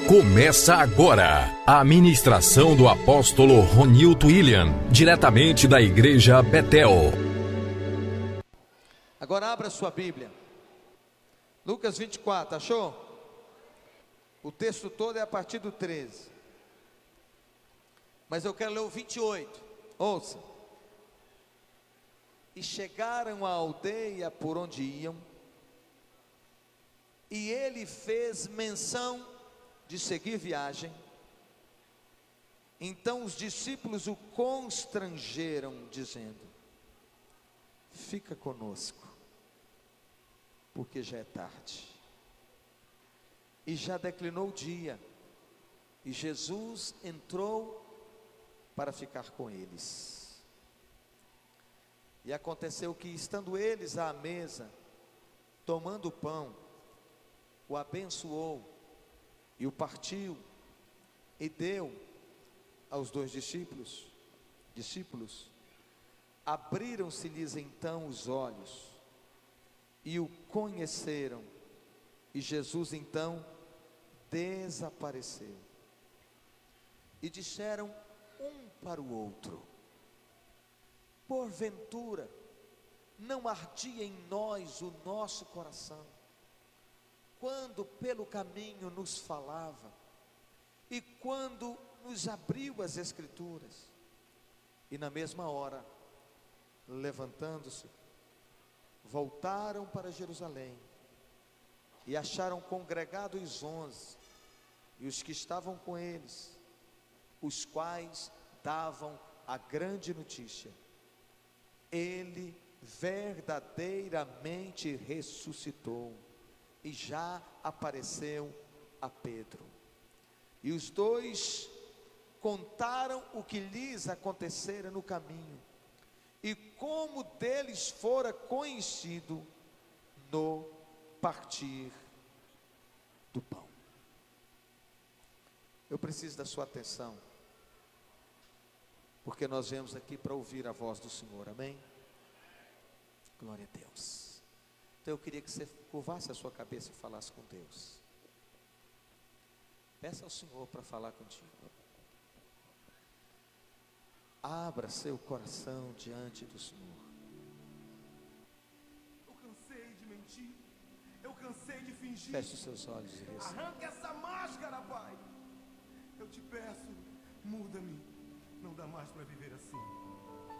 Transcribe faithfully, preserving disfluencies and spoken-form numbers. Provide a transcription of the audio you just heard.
Começa agora a ministração do apóstolo Ronilton William, diretamente da igreja Betel. Agora abra sua Bíblia, Lucas vinte e quatro, achou? O texto todo é a partir do treze, mas eu quero ler o vinte e oito, ouça. E chegaram à aldeia por onde iam, e ele fez menção de seguir viagem. Então os discípulos o constrangeram, dizendo: fica conosco, porque já é tarde, e já declinou o dia. E Jesus entrou para ficar com eles. E aconteceu que, estando eles à mesa, tomando o pão, o abençoou, e o partiu, e deu aos dois discípulos. Discípulos, abriram-se-lhes então os olhos, e o conheceram, e Jesus então desapareceu. E disseram um para o outro: porventura não ardia em nós o nosso coração, quando pelo caminho nos falava, e quando nos abriu as Escrituras? E na mesma hora, levantando-se, voltaram para Jerusalém, e acharam congregados os onze, e os que estavam com eles, os quais davam a grande notícia: ele verdadeiramente ressuscitou, e já apareceu a Pedro. E os dois contaram o que lhes acontecera no caminho, e como deles fora conhecido no partir do pão. Eu preciso da sua atenção, porque nós viemos aqui para ouvir a voz do Senhor, amém? Glória a Deus. Então eu queria que você curvasse a sua cabeça e falasse com Deus. Peça ao Senhor para falar contigo. Abra seu coração diante do Senhor. Eu cansei de mentir, eu cansei de fingir. Feche os seus olhos e receba. Arranca essa máscara, Pai. Eu te peço, muda-me. Não dá mais para viver assim.